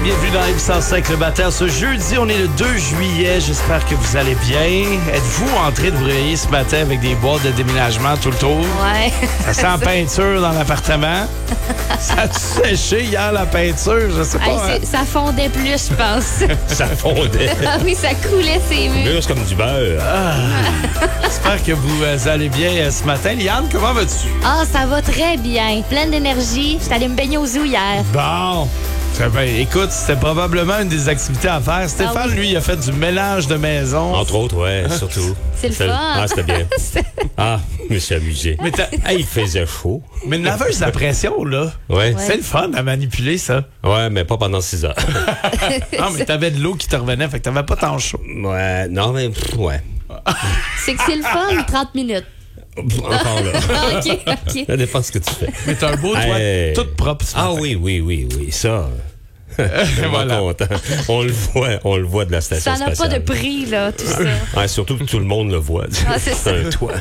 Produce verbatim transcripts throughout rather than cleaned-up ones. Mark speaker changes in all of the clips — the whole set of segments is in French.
Speaker 1: bienvenue dans M cent cinq le matin. Ce jeudi, on est le deux juillet. J'espère que vous allez bien. Êtes-vous en train de vous réveiller ce matin avec des boîtes de déménagement tout le tour?
Speaker 2: Ouais.
Speaker 1: Ça sent peinture dans l'appartement. Ça a séché hier, la peinture? Je sais pas.
Speaker 2: Hey,
Speaker 1: hein?
Speaker 2: Ça fondait plus, je pense.
Speaker 3: Ça fondait.
Speaker 2: Ah oui, ça coulait ses murs.
Speaker 3: Mûr comme du beurre.
Speaker 1: Ah. J'espère que vous euh, allez bien euh, ce matin. Liane, comment vas-tu?
Speaker 2: Ah, ça va très bien. Pleine d'énergie. J'étais allée me baigner au zoo hier.
Speaker 1: Bon. Ça va. Écoute, c'était probablement une des activités à faire. Stéphane,
Speaker 2: Ah oui.
Speaker 1: lui, il a fait du ménage de maison.
Speaker 3: Entre autres, ouais, surtout.
Speaker 2: C'est le
Speaker 3: C'était-
Speaker 2: fun.
Speaker 3: Ah, c'était bien. Ah, je me suis amusé.
Speaker 1: Mais, t'as-
Speaker 3: Ah, il faisait chaud.
Speaker 1: mais une laveuse à pression, là,
Speaker 3: Ouais.
Speaker 1: c'est le fun à manipuler, ça.
Speaker 3: Ouais, mais pas pendant six heures.
Speaker 1: Non, mais t'avais de l'eau qui te revenait, fait que t'avais pas tant chaud.
Speaker 3: Ouais, non, mais pff, ouais.
Speaker 2: C'est que c'est le fun, trente minutes.
Speaker 3: Pff, Encore là.
Speaker 2: Ah, OK, OK.
Speaker 3: Ça dépend de ce que tu fais.
Speaker 1: Mais t'as un beau toit
Speaker 3: Hey.
Speaker 1: tout propre. ce
Speaker 3: Ah
Speaker 1: matin.
Speaker 3: oui, oui, oui, oui, ça.
Speaker 1: Voilà.
Speaker 3: Content. On le voit, on le voit de la station
Speaker 2: Ça n'a pas
Speaker 3: spatiale.
Speaker 2: de prix, là, tout ça.
Speaker 3: Ouais, surtout que tout le monde le voit.
Speaker 2: Ah, c'est ça.
Speaker 3: un toit.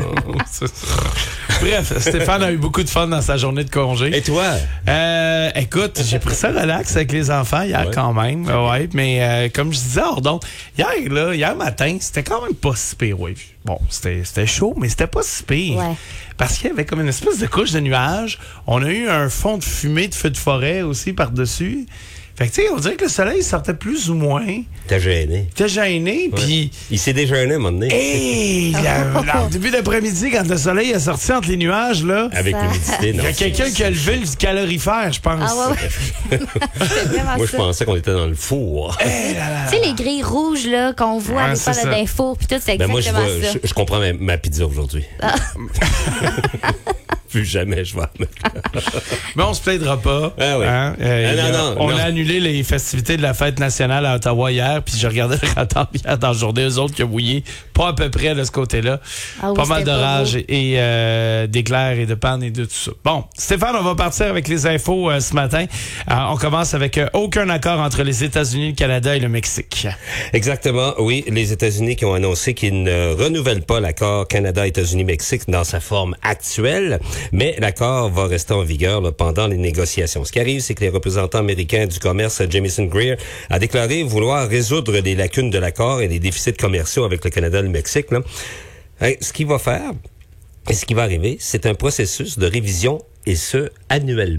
Speaker 1: Bref, Stéphane a eu beaucoup de fun dans sa journée de congé.
Speaker 3: Et toi?
Speaker 1: Euh, écoute, j'ai pris ça relax avec les enfants hier
Speaker 3: Ouais.
Speaker 1: quand même. Ouais, mais euh, comme je disais, hors donc, hier, là, hier matin, c'était quand même pas si pire. Oui. Bon, c'était c'était chaud, mais c'était pas si pire.
Speaker 2: Ouais.
Speaker 1: Parce qu'il y avait comme une espèce de couche de nuages. On a eu un fond de fumée de feu de forêt aussi par-dessus. Fait que, tu sais, on dirait que le soleil sortait plus ou moins.
Speaker 3: T'es gêné.
Speaker 1: T'es gêné, puis...
Speaker 3: Il s'est déjeuné à un moment donné.
Speaker 1: Hey, la- la- au début d'après-midi, quand le soleil est sorti entre les nuages, là,
Speaker 3: Avec
Speaker 2: Ça-
Speaker 3: l'humidité,
Speaker 1: il
Speaker 3: non.
Speaker 1: y a quelqu'un qui a levé le calorifère, je pense.
Speaker 2: Ah ouais, ouais. C'est vraiment
Speaker 3: Moi, je
Speaker 2: ça.
Speaker 3: pensais qu'on était dans le four.
Speaker 1: Eh là là.
Speaker 2: Tu sais, les grilles rouges, là, qu'on voit
Speaker 1: Ouais,
Speaker 2: à
Speaker 1: c'est
Speaker 2: l'école
Speaker 1: ça.
Speaker 2: d'info, puis tout, c'est
Speaker 3: Ben moi, je,
Speaker 2: exactement
Speaker 3: vois,
Speaker 2: ça.
Speaker 3: je, je comprends ma, ma pizza aujourd'hui. Plus jamais, je vois.
Speaker 1: Mais on se plaindra pas.
Speaker 3: Ah oui.
Speaker 1: Hein? Euh,
Speaker 3: Ah non,
Speaker 1: il y a-
Speaker 3: non,
Speaker 1: on
Speaker 3: non.
Speaker 1: a annulé les festivités de la fête nationale à Ottawa hier, puis je regardais le radar hier dans la journée, eux autres qui ont mouillé, pas à peu près de ce côté-là.
Speaker 2: Ah oui,
Speaker 1: pas mal
Speaker 2: c'était pas
Speaker 1: d'orages
Speaker 2: beau.
Speaker 1: et, et, euh, d'éclairs et de pannes et de tout ça. Bon, Stéphane, on va partir avec les infos euh, ce matin. Euh, on commence avec euh, aucun accord entre les États-Unis, le Canada et le Mexique.
Speaker 3: Exactement, oui. Les États-Unis qui ont annoncé qu'ils ne renouvellent pas l'accord Canada-États-Unis-Mexique dans sa forme actuelle, mais l'accord va rester en vigueur là, pendant les négociations. Ce qui arrive, c'est que les représentants américains du commerce, Jamieson Greer, a déclaré vouloir résoudre les lacunes de l'accord et les déficits commerciaux avec le Canada et le Mexique. Là. Hein, ce qu'il va faire, et ce qui va arriver, c'est un processus de révision, et ce, annuellement.